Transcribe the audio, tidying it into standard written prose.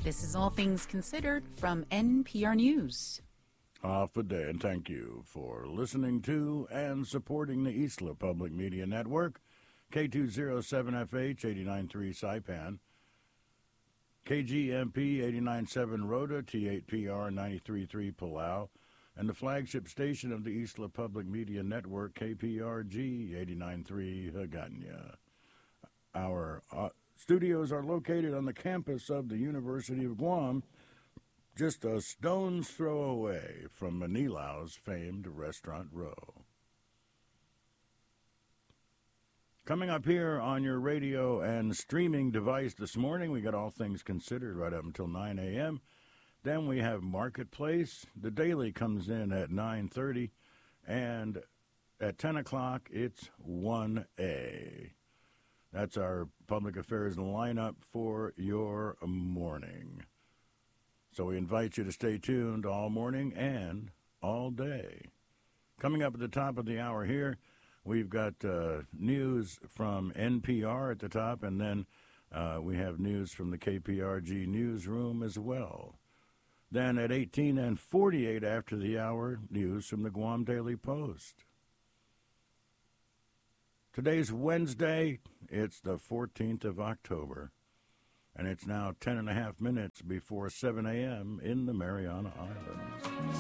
This is All Things Considered from NPR News. Off a day, and thank you for listening to and supporting the Isla Public Media Network, K207FH 89.3 Saipan, KGMP 89.7 Rhoda, T8PR 93.3 Palau, and the flagship station of the Isla Public Media Network, KPRG 89.3 Hagåtña. Our studios are located on the campus of the University of Guam, just a stone's throw away from Manilau's famed Restaurant Row. Coming up here on your radio and streaming device this morning, we got All Things Considered right up until 9 a.m. Then we have Marketplace. The Daily comes in at 9:30, and at 10 o'clock, it's 1A. That's our public affairs lineup for your morning. So we invite you to stay tuned all morning and all day. Coming up at the top of the hour here, we've got news from NPR at the top, and then we have news from the KPRG newsroom as well. Then at 18 and 48 after the hour, news from the Guam Daily Post. Today's Wednesday. It's the 14th of October, and it's now 10 and a half minutes before 7 a.m. in the Mariana Islands.